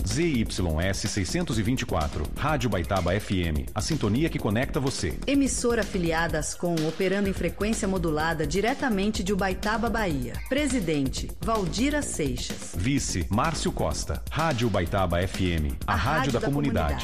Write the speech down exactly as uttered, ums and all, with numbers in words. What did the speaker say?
Z Y S seiscentos e vinte e quatro, Rádio Baitaba F M, a sintonia que conecta você. Emissora afiliada à Ascom, operando em frequência modulada diretamente de Ubaitaba, Bahia. Presidente, Valdira Seixas. Vice, Márcio Costa. Rádio Baitaba F M, a, a rádio, rádio da, da comunidade. comunidade.